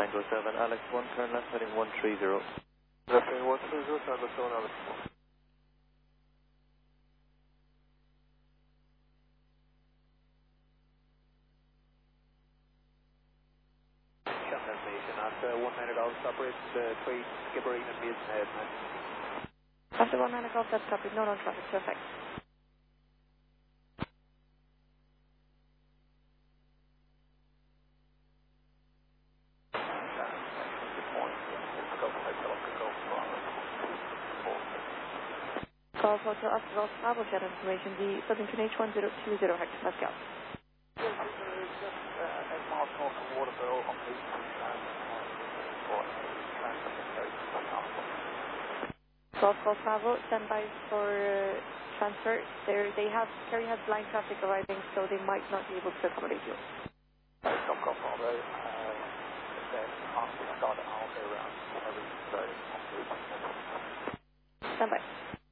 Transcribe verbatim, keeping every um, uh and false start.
Tango seven, Alex one, turn left heading one three zero. Left heading one three zero, Tango seven, Alex one. Destination after one minute out, separate uh, three, Skipper even base ahead. After one minute off, that's copied, no non-traffic, perfect. Golf Hotel Oscar Golf Bravo jet information, the Southern Can H one zero two zero hectopascal. Yes, there's just uh, eight miles north of Waterville on the Golf Golf Bravo, stand by for uh, transfer. They're, they have, Kerry has blind traffic arriving, so they might not be able to accommodate you. Golf Golf Bravo, uh, then after we start an hour around every day. Stand by.